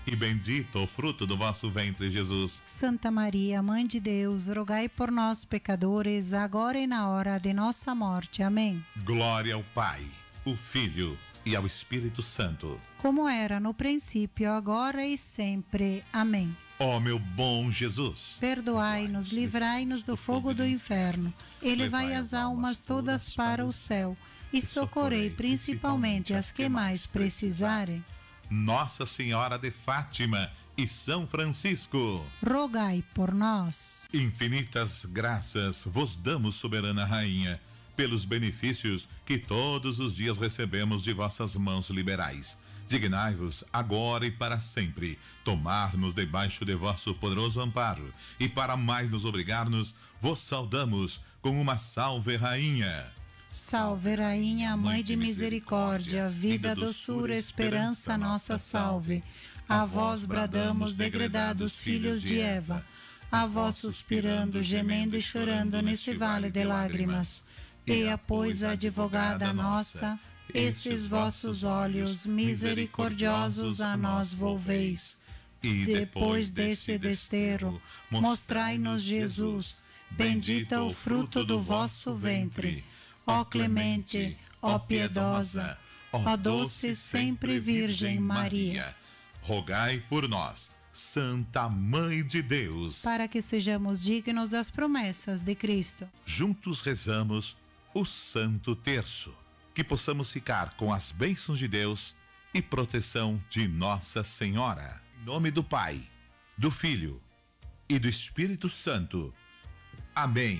e bendito o fruto do vosso ventre, Jesus. Santa Maria, Mãe de Deus, rogai por nós, pecadores, agora e na hora de nossa morte. Amém. Glória ao Pai, o Filho e ao Espírito Santo. Como era no princípio, agora e sempre. Amém. Ó meu bom Jesus, perdoai-nos, livrai-nos do fogo do inferno, e levai as almas todas para o céu, e socorrei principalmente as que mais precisarem. Nossa Senhora de Fátima e São Francisco, rogai por nós. Infinitas graças vos damos, soberana Rainha, pelos benefícios que todos os dias recebemos de vossas mãos liberais. Dignai-vos agora e para sempre tomar-nos debaixo de vosso poderoso amparo, e para mais nos obrigar-nos, vos saudamos com uma salve, Rainha. Salve, Rainha, Mãe de misericórdia, vida, doçura, esperança, nossa salve. A vós bradamos, degredados filhos de Eva, a vós suspirando, gemendo e chorando nesse vale de lágrimas. Eia, pois, advogada nossa, esses vossos olhos misericordiosos a nós volveis. E depois desse desterro, mostrai-nos Jesus, bendito o fruto do vosso ventre. Ó clemente, ó piedosa, ó doce sempre Virgem Maria, rogai por nós, Santa Mãe de Deus, para que sejamos dignos das promessas de Cristo. Juntos rezamos o Santo Terço, que possamos ficar com as bênçãos de Deus e proteção de Nossa Senhora. Em nome do Pai, do Filho e do Espírito Santo. Amém.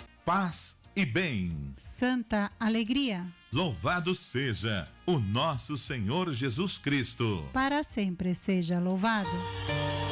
Paz e bem. Santa alegria. Louvado seja o nosso Senhor Jesus Cristo. Para sempre seja louvado.